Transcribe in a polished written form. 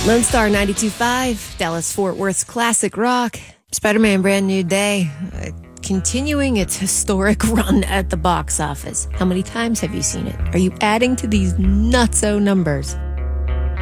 Lone Star 92.5, Dallas-Fort Worth's classic rock. Spider-Man Brand New Day, continuing its historic run at the box office. How many times have you seen it? Are you adding to these nutso numbers?